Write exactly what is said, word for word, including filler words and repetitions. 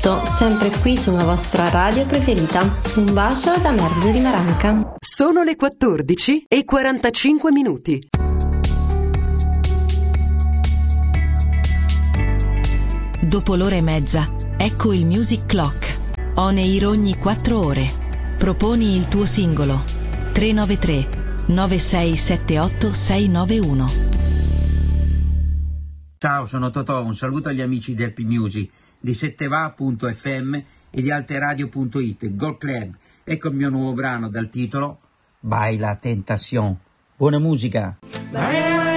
tutto, sempre qui sulla vostra radio preferita. Un bacio da Margherita Maranca. Sono le quattordici e quarantacinque minuti. Dopo l'ora e mezza, ecco il Music Clock. On air ogni quattro ore. Proponi il tuo singolo. tre nove tre nove sei sette otto sei nove uno. Ciao, sono Totò, un saluto agli amici di Happy Music, di setteva punto effe emme e di alteradio punto it, Gold Club. Ecco il mio nuovo brano dal titolo Baila Tentación. Buona musica! Baila